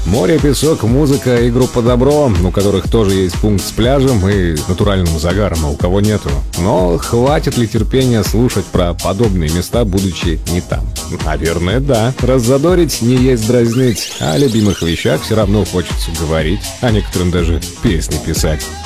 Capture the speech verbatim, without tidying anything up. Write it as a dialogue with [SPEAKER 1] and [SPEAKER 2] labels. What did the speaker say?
[SPEAKER 1] Море, песок, музыка и группа «Добро», у которых тоже есть пункт с пляжем и натуральным загаром, а у кого нету. Но хватит ли терпения слушать про подобные места, будучи не там? Наверное, да. Раззадорить не есть дразнить, а о любимых вещах все равно хочется говорить, а некоторым даже песни писать.